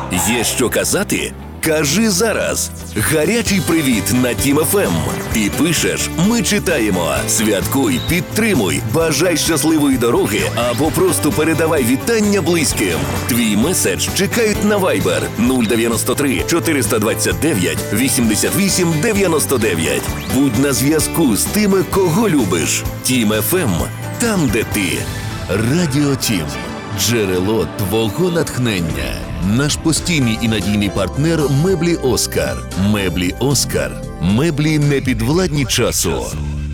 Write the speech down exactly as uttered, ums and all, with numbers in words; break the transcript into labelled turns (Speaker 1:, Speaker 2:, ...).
Speaker 1: Є що казати? Кажи зараз. Гарячий привіт на Тім еф ем. Ти пишеш, ми читаємо. Святкуй, підтримуй, бажай щасливої дороги або просто передавай вітання близьким. Твій меседж чекають на Viber нуль дев'яносто три чотириста двадцять дев'ять вісімдесят вісім дев'яносто дев'ять. Будь на зв'язку з тими, кого любиш. Тім еф ем. Там, де ти. Радіо Тім. Джерело твого натхнення. Наш постійний і надійний партнер – Меблі Оскар. Меблі Оскар. Меблі непідвладні часу.